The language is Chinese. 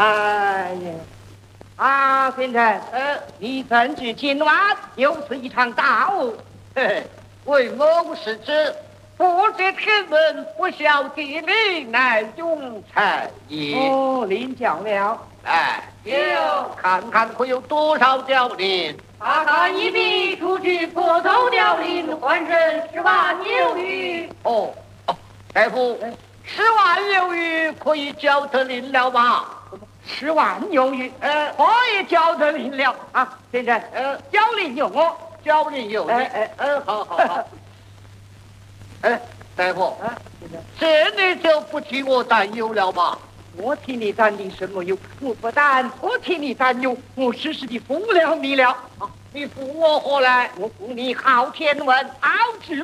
哎呀，啊，先生，你怎知今晚又是一场大雾？ 为某是指不知天文，不晓地理，乃庸才也。哦，领教了。 哎，有看看会有多少凋零？ 大看一笔出去，破头凋零，换成10万有余。 哦，大夫，10万有余可以交得灵了吗 ？10万有余，可以交得灵了啊，先生，交灵有我， 交灵有你，好。大夫，这你就不替我担忧了吧？ 我替你担忧什么忧？我不但不替你担忧，我时时地服了你了。 你服我何来？ 我服你好天文，好智